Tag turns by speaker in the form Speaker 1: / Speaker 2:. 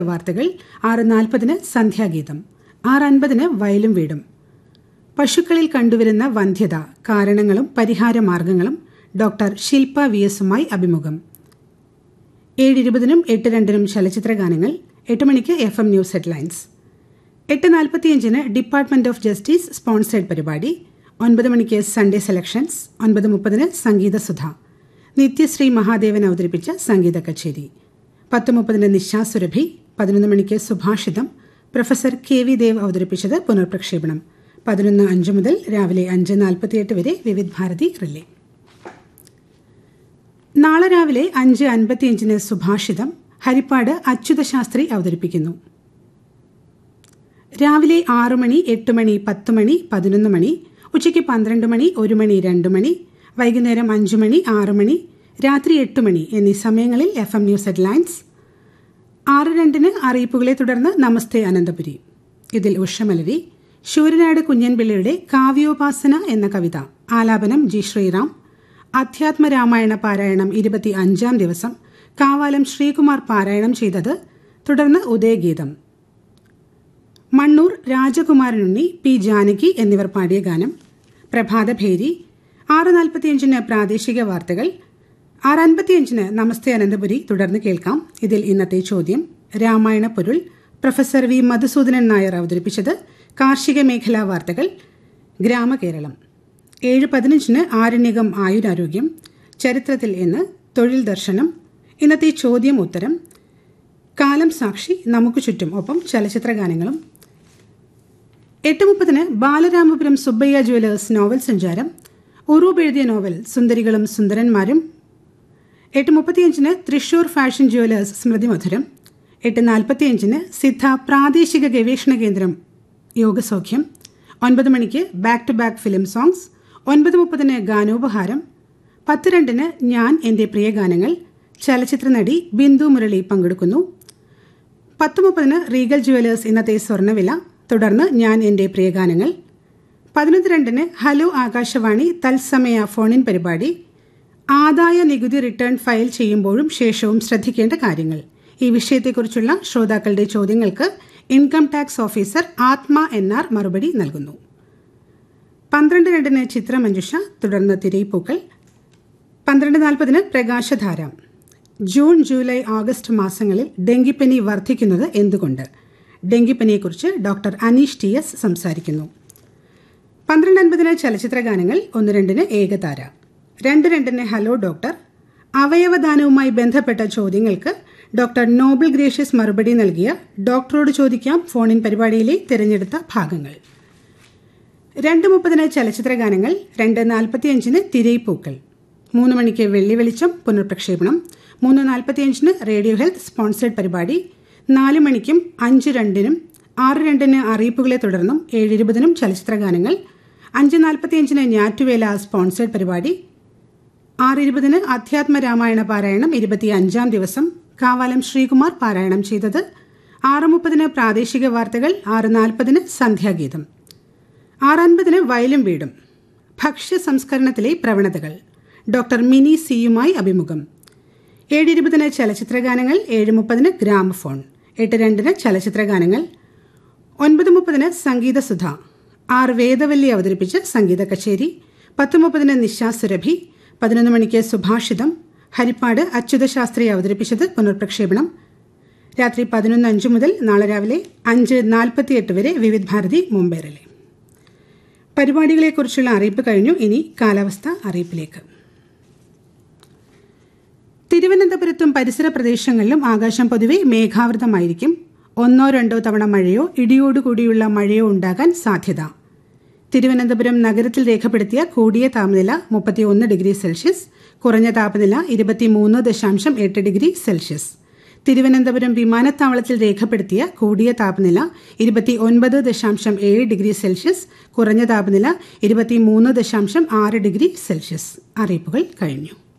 Speaker 1: വാർത്തകൾ 6:40 സന്ധ്യാഗീതം, 6:50 വയലും വീടും. പശുക്കളിൽ കണ്ടുവരുന്ന വന്ധ്യത, കാരണങ്ങളും പരിഹാരമാർഗങ്ങളും ഡോക്ടർ ശില്പ വി.എസുമായി അഭിമുഖം. 7:20 8:02 ചലച്ചിത്ര ഗാനങ്ങൾ. 8 മണിക്ക് FM news headlines. 8:45 department of justice sponsored പരിപാടി. 9 മണിക്ക് സൺഡേ സെലക്ഷൻസ്. 9:30 സംഗീതസുധ. നിത്യശ്രീ മഹാദേവൻ അവതരിപ്പിച്ച സംഗീത കച്ചേരി. 10:30 നിശാസുരഭി. 11 മണിക്ക് സുഭാഷിതം. പ്രൊഫസർ KV ദേവ് അവതരിപ്പിച്ചത് പുനർപ്രക്ഷേപണം. 11:05 മുതൽ രാവിലെ 5:48 വരെ വിവിധ് ഭാരതി റിലേ. നാളെ രാവിലെ 5:55 സുഭാഷിതം ഹരിപ്പാട് അച്യുതശാസ്ത്രി അവതരിപ്പിക്കുന്നു. രാവിലെ 6 മണി, 8 മണി, 10 മണി, 11 മണി, ഉച്ചയ്ക്ക് 12 മണി, 1 മണി, 2 മണി, വൈകുന്നേരം 5 മണി, 6 മണി, രാത്രി 8 മണി എന്നീ സമയങ്ങളിൽ FM ന്യൂസ് ഹെഡ്ലൈൻസ്. 6:02 അറിയിപ്പുകളെ തുടർന്ന് നമസ്തേ അനന്തപുരി. ഇതിൽ ഉഷമലരി, ശൂരനാട് കുഞ്ഞൻപിള്ളയുടെ കാവ്യോപാസന എന്ന കവിത, ആലാപനം G. ശ്രീറാം. അധ്യാത്മരാമായണ പാരായണം 25-ാം ദിവസം കാവാലം ശ്രീകുമാർ പാരായണം ചെയ്തത്. തുടർന്ന് ഉദയഗീതം. മണ്ണൂർ രാജകുമാരനുണ്ണി, P. ജാനകി എന്നിവർ പാടിയ ഗാനം. പ്രഭാതഭേരി. 6:45 പ്രാദേശിക വാർത്തകൾ. 6:55 നമസ്തേ അനന്തപുരി തുടർന്ന് കേൾക്കാം. ഇതിൽ ഇന്നത്തെ ചോദ്യം, രാമായണ പൊരുൾ പ്രൊഫസർ വി മധുസൂദനൻ നായർ അവതരിപ്പിച്ചത്. കാർഷിക മേഖലാ വാർത്തകൾ, ഗ്രാമകേരളം. 7:15 ആരണ്യകം ആയുരാരോഗ്യം, ചരിത്രത്തിൽ ഇന്ന്, തൊഴിൽ ദർശനം, ഇന്നത്തെ ചോദ്യം ഉത്തരം, കാലം സാക്ഷി, നമുക്ക് ചുറ്റും, ഒപ്പം ചലച്ചിത്ര ഗാനങ്ങളും. 8:30 ബാലരാമപുരം സുബ്ബയ്യ ജുവലേഴ്സ് നോവൽ സഞ്ചാരം. ഉറൂബ് എഴുതിയ നോവൽ സുന്ദരികളും സുന്ദരന്മാരും. 8:35 തൃശൂർ ഫാഷൻ ജുവലേഴ്സ് സ്മൃതി മധുരം. 8:45 സിദ്ധ പ്രാദേശിക ഗവേഷണ കേന്ദ്രം യോഗസൗഖ്യം. 9 മണിക്ക് back to back film songs. 9:30 ഗാനോപഹാരം. 10:02 ഞാൻ എൻ്റെ പ്രിയ ഗാനങ്ങൾ. ചലച്ചിത്ര നടി ബിന്ദു മുരളി പങ്കെടുക്കുന്നു. 10:30 റീഗൽ ജുവലേഴ്സ് ഇന്നത്തെ സ്വർണ്ണവില. തുടർന്ന് ഞാൻ എൻ്റെ പ്രിയ ഗാനങ്ങൾ. 11:02 ഹലോ ആകാശവാണി തത്സമയ ഫോണിൻ പരിപാടി. ആദായ നികുതി റിട്ടേൺ ഫയൽ ചെയ്യുമ്പോഴും ശേഷവും ശ്രദ്ധിക്കേണ്ട കാര്യങ്ങൾ. ഈ വിഷയത്തെക്കുറിച്ചുള്ള ശ്രോതാക്കളുടെ ചോദ്യങ്ങൾക്ക് ഇൻകം ടാക്സ് ഓഫീസർ ആത്മ NR മറുപടി നൽകുന്നു. 12:02 ചിത്രമഞ്ജുഷ. തുടർന്ന് തിരയിപ്പൂക്കൾ. 12:40 പ്രകാശധാര. ജൂൺ, ജൂലൈ, ഓഗസ്റ്റ് മാസങ്ങളിൽ ഡെങ്കിപ്പനി വർദ്ധിക്കുന്നത് എന്തുകൊണ്ട്? ഡെങ്കിപ്പനിയെക്കുറിച്ച് ഡോക്ടർ അനീഷ് TS സംസാരിക്കുന്നു. 12:50 ചലച്ചിത്ര ഗാനങ്ങൾ. 1:02 ഏകതാര. 2:02 ഹലോ ഡോക്ടർ. അവയവദാനവുമായി ബന്ധപ്പെട്ട ചോദ്യങ്ങൾക്ക് ഡോക്ടർ നോബൽ ഗ്രേഷ്യസ് മറുപടി നൽകിയ ഡോക്ടറോട് ചോദിക്കാം ഫോണിൻ പരിപാടിയിലെ തിരഞ്ഞെടുത്ത ഭാഗങ്ങൾ. 2:30 ചലച്ചിത്ര ഗാനങ്ങൾ. 2:45 തിരയിപ്പൂക്കൾ. 3 മണിക്ക് വെള്ളി വെളിച്ചം പുനർപ്രക്ഷേപണം. 3:45 റേഡിയോ ഹെൽത്ത് സ്പോൺസേഡ് പരിപാടി. 4 മണിക്കും 5:02 6:02 അറിയിപ്പുകളെ തുടർന്നും 7:20 ചലച്ചിത്ര ഗാനങ്ങൾ. 5:45 ഞാറ്റുവേല സ്പോൺസേഡ് പരിപാടി. 6:20 അധ്യാത്മരാമായണ പാരായണം 25-ാം ദിവസം കാവാലം ശ്രീകുമാർ പാരായണം ചെയ്തത്. 6:30 പ്രാദേശിക വാർത്തകൾ. 6:40 സന്ധ്യാഗീതം. 6:50 വയലും വീടും. ഭക്ഷ്യ സംസ്കരണത്തിലെ പ്രവണതകൾ ഡോക്ടർ മിനി സിയുമായി അഭിമുഖം. 7:20 ചലച്ചിത്ര ഗാനങ്ങൾ. 7:30 ഗ്രാമഫോൺ. 8:02 ചലച്ചിത്ര ഗാനങ്ങൾ. 9:30 സംഗീതസുധ. R. വേദവല്ലി അവതരിപ്പിച്ച് സംഗീത കച്ചേരി. 10:30 നിശാസുരഭി. 11 മണിക്ക് സുഭാഷിതം ഹരിപ്പാട് അച്യുതശാസ്ത്രി അവതരിപ്പിച്ചത് പുനർപ്രക്ഷേപണം. രാത്രി 11:05 മുതൽ നാളെ രാവിലെ 5:48 വരെ വിവിധ് ഭാരതി മുംബൈ റിലേ. പരിപാടികളെക്കുറിച്ചുള്ള അറിയിപ്പ് കഴിഞ്ഞു. ഇനി കാലാവസ്ഥ അറിയിപ്പിലേക്ക്. തിരുവനന്തപുരത്തും പരിസര പ്രദേശങ്ങളിലും ആകാശം പൊതുവെ മേഘാവൃതമായിരിക്കും. 1-2 തവണ മഴയോ ഇടിയോടുകൂടിയുള്ള മഴയോ ഉണ്ടാകാൻ സാധ്യത. തിരുവനന്തപുരം നഗരത്തിൽ രേഖപ്പെടുത്തിയ കൂടിയ താപനില 31 ഡിഗ്രി സെൽഷ്യസ്, കുറഞ്ഞ താപനില 23.8 ഡിഗ്രി സെൽഷ്യസ്. തിരുവനന്തപുരം വിമാനത്താവളത്തിൽ രേഖപ്പെടുത്തിയ കൂടിയ താപനില 29.7 ഡിഗ്രി സെൽഷ്യസ്, കുറഞ്ഞ താപനില 23.6 ഡിഗ്രി സെൽഷ്യസ്. അറിയിപ്പുകൾ കഴിഞ്ഞു.